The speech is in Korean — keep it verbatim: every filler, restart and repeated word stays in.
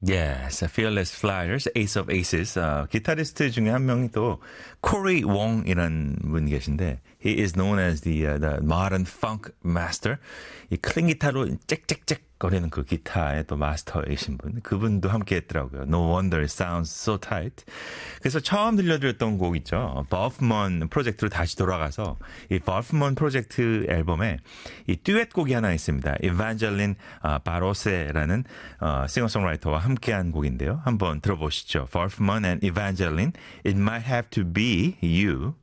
Yes, Fearless Flyers, Ace of Aces. 어, 기타리스트 중에 한 명이 또 코리 웡이라는 분이 계신데 he is known as the, uh, the modern funk master. 이 클린 기타로 짹짹짹 거리는 그 기타의 또 마스터이신 분. 그분도 함께 했더라고요. No wonder it sounds so tight. 그래서 처음 들려드렸던 곡 있죠. 버프먼 프로젝트로 다시 돌아가서 이 버프먼 프로젝트 앨범에 이 듀엣곡이 하나 있습니다. 이반젤린 바로세라는 어, 싱어송라이터와 함께한 곡인데요. 한번 들어보시죠. 버프먼 and Evangeline, It Might Have to Be You.